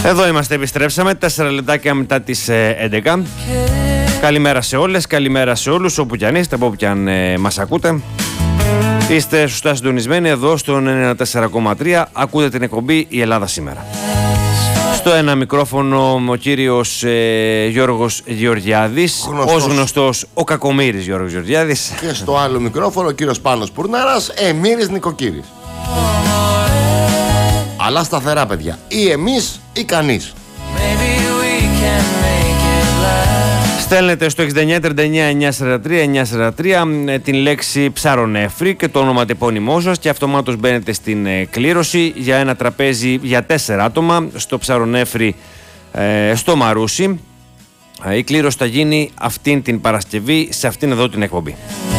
Εδώ είμαστε, επιστρέψαμε 4 λεπτάκια μετά τις 11. Καλημέρα σε όλες, καλημέρα σε όλους, όπου κι αν είστε, από όπου κι αν μας ακούτε. Είστε σωστά συντονισμένοι εδώ στον 94,3. Ακούτε την εκπομπή «Η Ελλάδα σήμερα». Στο ένα μικρόφωνο ο κύριος Γιώργος Γεωργιάδης, ως γνωστός ο Κακομοίρης Γιώργος Γεωργιάδης. Και στο άλλο μικρόφωνο ο κύριος Πάνος Πουρνάρας, Εμμύρης Νικοκύρης. Αλλά σταθερά, παιδιά. Ή εμείς ή κανείς. Στέλνετε στο 6939-943-943 την λέξη ψαρονέφρι και το όνομα τεπώνυμό σας και αυτομάτως μπαίνετε στην κλήρωση για ένα τραπέζι για 4 άτομα στο ψαρονέφρι στο Μαρούσι. Η κλήρωση θα γίνει αυτήν την Παρασκευή σε αυτήν εδώ την εκπομπή.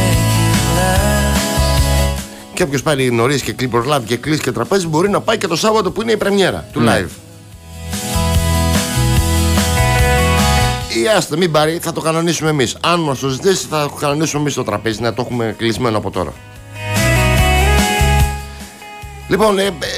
Και όποιος πάρει νωρίς και προλάβει και κλείσει και τραπέζι μπορεί να πάει και το Σάββατο που είναι η πρεμιέρα του live. Ή άστε, μην πάρει, θα το κανονίσουμε εμείς. Αν μας το ζητήσει, θα το κανονίσουμε εμείς το τραπέζι, να το έχουμε κλεισμένο από τώρα. Λοιπόν,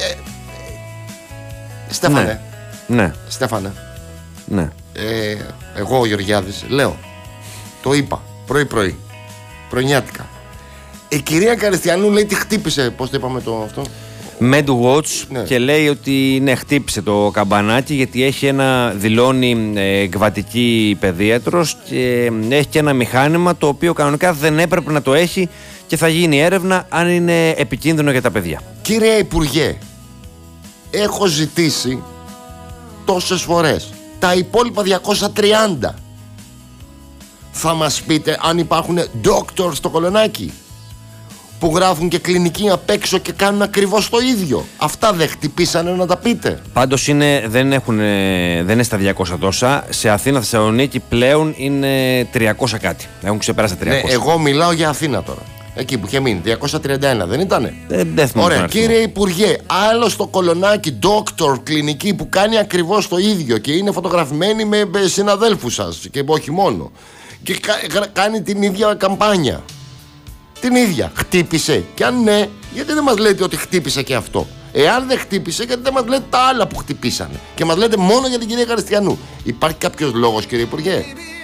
Στέφανε. Ναι. Στέφανε. Ναι. Εγώ ο Γεωργιάδης λέω, το είπα πρωί-πρωί, πρωινιάτικα. Η κυρία Καριστιανού λέει τι χτύπησε, πώς το είπαμε αυτό. Med Watch, ναι. Και λέει ότι ναι, χτύπησε το καμπανάκι γιατί έχει δηλώνει εκβατική παιδίατρος και έχει και ένα μηχάνημα το οποίο κανονικά δεν έπρεπε να το έχει και θα γίνει έρευνα αν είναι επικίνδυνο για τα παιδιά. Κύριε Υπουργέ, έχω ζητήσει τόσες φορές τα υπόλοιπα 230. Θα μας πείτε αν υπάρχουν doctors στο Κολονάκι που γράφουν και κλινική απ' έξω και κάνουν ακριβώς το ίδιο. Αυτά δεν χτυπήσανε να τα πείτε. Πάντως δεν είναι στα 200 τόσα. Σε Αθήνα, Θεσσαλονίκη πλέον είναι 300 κάτι. Έχουν ξεπεράσει τα 300. Ναι, εγώ μιλάω για Αθήνα τώρα. Εκεί που είχε μείνει. 231 δεν ήτανε. Δεν θυμάμαι. Ωραία, κύριε Υπουργέ, άλλο στο Κολονάκι, doctor, κλινική που κάνει ακριβώς το ίδιο και είναι φωτογραφημένη με συναδέλφους σας και όχι μόνο. Και κάνει την ίδια καμπάνια. Την ίδια. Χτύπησε. Και αν ναι, γιατί δεν μας λέτε ότι χτύπησε και αυτό. Εάν δεν χτύπησε, γιατί δεν μας λέτε τα άλλα που χτυπήσανε. Και μας λέτε μόνο για την κυρία Καριστιανού. Υπάρχει κάποιος λόγος, κύριε Υπουργέ?